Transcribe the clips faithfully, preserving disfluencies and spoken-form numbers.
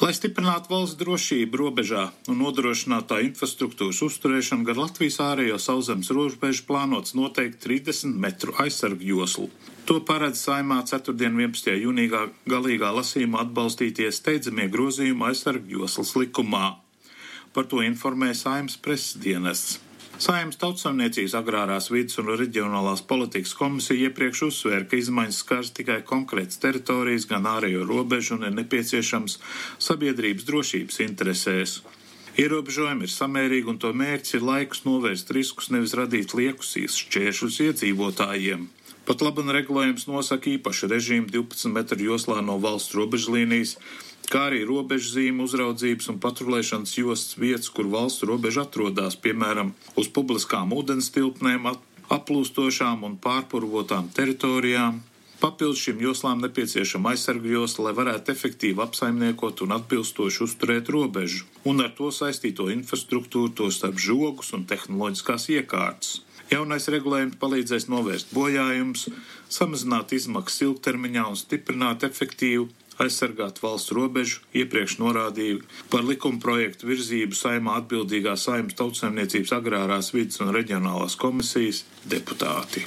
Lai stiprinātu valsts drošību robežā un nodrošinātu tā infrastruktūras uzturēšanu, gar Latvijas ārējo sauszemes robežu plānots noteikti trīsdesmit metru aizsargu joslu. To paredz Saeimā ceturtdien vienpadsmitajā jūnijā galīgā lasījumā atbalstītie steidzamie grozījumi aizsargu joslas likumā. Par to informēja Saeimas preses dienests. Saeimas Tautsaimniecības agrārās vides un reģionālās politikas komisija iepriekš uzsvēra, ka izmaiņas skars tikai konkrētas teritorijas, gan ārējo robežu un ir nepieciešams sabiedrības drošības interesēs. Ierobežojumi ir samērīgi un to mērķis ir laikus novērst riskus, nevis radīt liekus šķēršļus iedzīvotājiem. Pat laban regulējums nosaka īpašu režīmu divpadsmit metru joslā no valsts robežlīnijas, kā arī robežzīmu uzraudzības un patrulēšanas jostas vietas, kur valsts robeža atrodas, piemēram, uz publiskām ūdens tilpnēm, aplūstošām un pārpurvotām teritorijām. Papildus šīm joslām nepieciešama aizsargu josla, lai varētu efektīvi apsaimniekot un atbilstoši uzturēt robežu, un ar to saistīto infrastruktūru, to starp žogus un tehnoloģiskās iekārtas. Jaunais regulējums palīdzēs novērst bojājumus, samazināt izmaksas ilgtermiņā un stiprināt efektīvu aizsargāt valsts robežu, iepriekš norādīja par likuma projektu virzību Saeimā atbildīgā Saeimas Tautsaimniecības agrārās vides un reģionālās komisijas deputāti.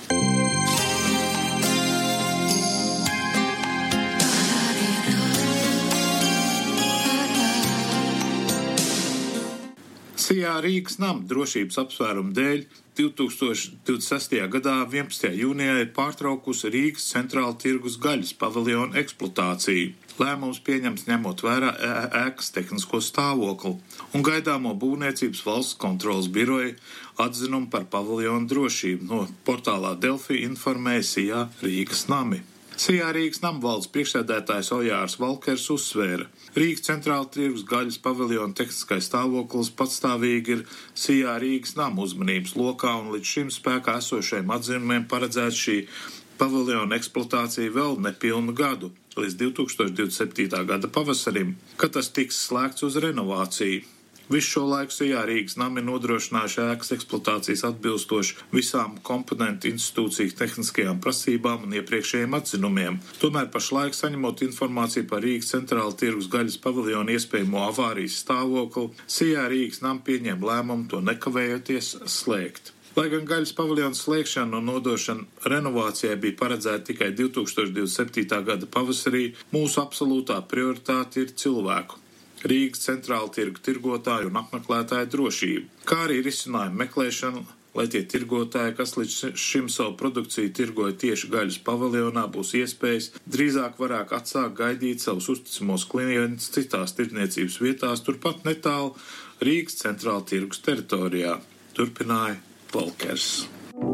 Sijā Rīgas nama drošības apsvērumu dēļ divi tūkstoši divdesmit sestajā gadā vienpadsmitajā jūnijā ir pārtraukusi Rīgas centrāla tirgus gaļas paviljona eksploatāciju. Lēmums pieņems ņemot vērā ēkas tehnisko stāvokli un gaidāmo būvniecības valsts kontrolas biroja atzinumu par paviljonu drošību. No portālā Delfi informēja Sijā Rīgas nami. Sijā Rīgas nama valdes priekšsēdētājs Ojārs Valkers uzsvēra, Rīgas centrāla tirgus gaļas paviljona tehniskais stāvoklis patstāvīgi ir Sijā Rīgas nama uzmanības lokā un līdz šim spēkā esošajiem atzinumiem paredzēts šī paviljona eksploatācija vēl nepilnu gadu, līdz divi tūkstoši divdesmit septītā gada pavasarim, kad tas tiks slēgts uz renovāciju. Visu šo laiku Sijā Rīgas nami nodrošinājuši ēkas eksploatācijas atbilstoši visām komponentu institūciju tehniskajām prasībām un iepriekšējiem atzinumiem. Tomēr pašlaik saņemot informāciju par Rīgas centrāla tirgus gaļas paviljonu iespējamo avārijas stāvokli, Sijā Rīgas nami pieņem lēmumu to nekavējoties slēgt. Lai gan gaļas paviljonu slēgšana un nodošana renovācijai bija paredzēta tikai divi tūkstoši divdesmit septītā gada pavasarī, mūsu absolūtā prioritāte ir cilvēku, Rīgas centrāla tirgu tirgotāju un apmeklētāju drošību, kā arī risinājumu meklēšanu, lai tie tirgotāji, kas līdz šim savu produkciju tirgoja tieši gaļas paviljonā, būs iespējas drīzāk varētu atsākt gaidīt savus uzticamos klientus citās tirdzniecības vietās, turpat netālu Rīgas centrāla tirgus teritorijā, turpināja Valkers.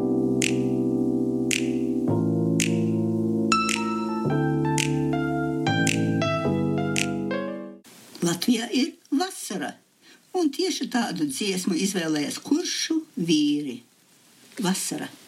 Latvijā ir vasara, un tieši tādu dziesmu izvēlējās kuršu vīri. Vasara.